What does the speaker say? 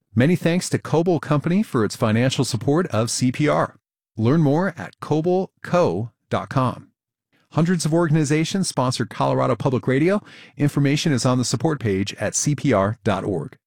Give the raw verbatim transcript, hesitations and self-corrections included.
Many thanks to Coble Company for its financial support of C P R. Learn more at coble co dot com. Hundreds of organizations sponsor Colorado Public Radio. Information is on the support page at c p r dot org.